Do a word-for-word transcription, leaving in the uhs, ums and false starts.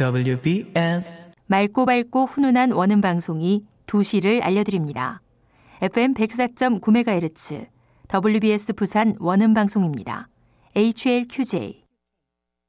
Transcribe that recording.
더블유비에스 맑고 밝고 훈훈한 원음 방송이 두 시를 알려드립니다. 에프엠 백사 점 구 메가헤르츠 더블유비에스 부산 원음 방송입니다. 에이치엘큐제이